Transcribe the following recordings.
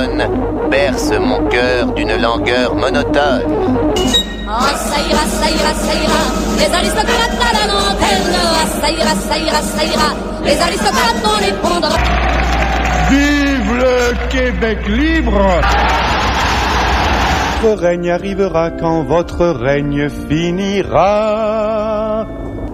sonne berce mon cœur d'une langueur monotone. Ah, ça ira, ça ira, ça ira, les aristocrates à la lanterne. Ah, ça ira, ça ira, ça ira, les aristocrates on les pondra. Vive le Québec libre! Votre règne arrivera quand votre règne finira.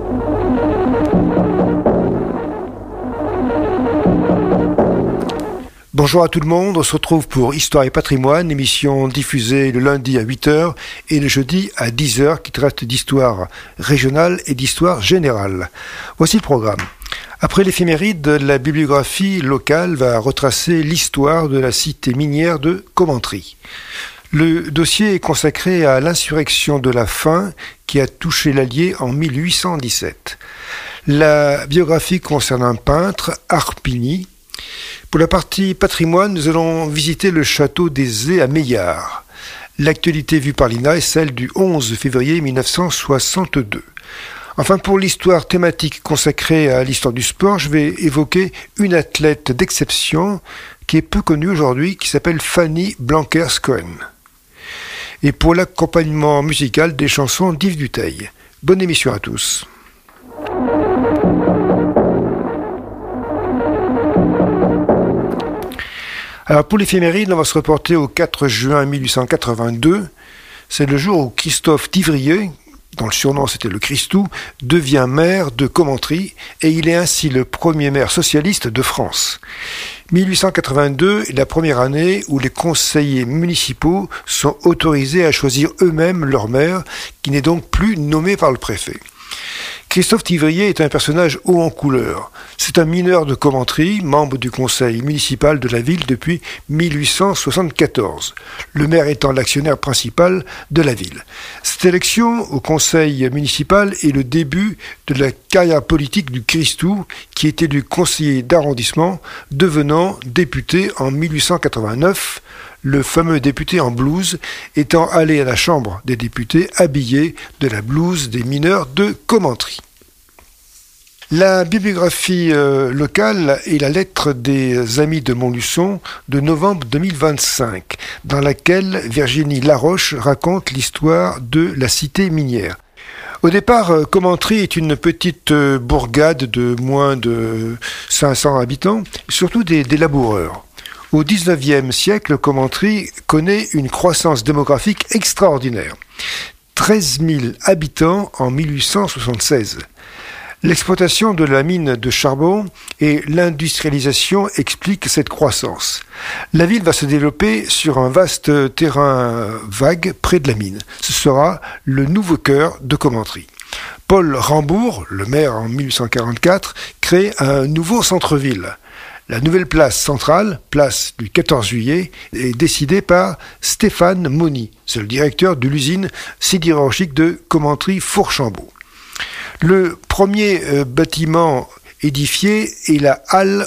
Bonjour à tout le monde, on se retrouve pour Histoire et Patrimoine, émission diffusée le lundi à 8h et le jeudi à 10h qui traite d'histoire régionale et d'histoire générale. Voici le programme. Après l'éphéméride, la bibliographie locale va retracer l'histoire de la cité minière de Commentry. Le dossier est consacré à l'insurrection de la faim qui a touché l'Allier en 1817. La biographie concerne un peintre, Harpigny. Pour la partie patrimoine, nous allons visiter le château des Ais à Meillard. L'actualité vue par l'INA est celle du 11 février 1962. Enfin, pour l'histoire thématique consacrée à l'histoire du sport, je vais évoquer une athlète d'exception qui est peu connue aujourd'hui, qui s'appelle Fanny Blankers-Koen. Et pour l'accompagnement musical, des chansons d'Yves Dutheil. Bonne émission à tous. Alors pour l'éphéméride, on va se reporter au 4 juin 1882. C'est le jour où Christophe d'Ivrieux, dont le surnom c'était le Christou, devient maire de Commentry et il est ainsi le premier maire socialiste de France. 1882 est la première année où les conseillers municipaux sont autorisés à choisir eux-mêmes leur maire, qui n'est donc plus nommé par le préfet. Christophe d'Ivrieux est un personnage haut en couleur. C'est un mineur de Commentry, membre du conseil municipal de la ville depuis 1874, le maire étant l'actionnaire principal de la ville. Cette élection au conseil municipal est le début de la carrière politique du Christou, qui est élu conseiller d'arrondissement, devenant député en 1889, le fameux député en blouse étant allé à la Chambre des députés habillé de la blouse des mineurs de Commentry. La bibliographie locale est la lettre des Amis de Montluçon de novembre 2025, dans laquelle Virginie Laroche raconte l'histoire de la cité minière. Au départ, Commentry est une petite bourgade de moins de 500 habitants, surtout des laboureurs. Au XIXe siècle, Commentry connaît une croissance démographique extraordinaire. 13 000 habitants en 1876. L'exploitation de la mine de charbon et l'industrialisation expliquent cette croissance. La ville va se développer sur un vaste terrain vague près de la mine. Ce sera le nouveau cœur de Commentry. Paul Rambourg, le maire en 1844, crée un nouveau centre-ville. La nouvelle place centrale, place du 14 juillet, est décidée par Stéphane Mauny, c'est le directeur de l'usine sidérurgique de Commentry-Fourchambault. Le premier bâtiment édifié est la halle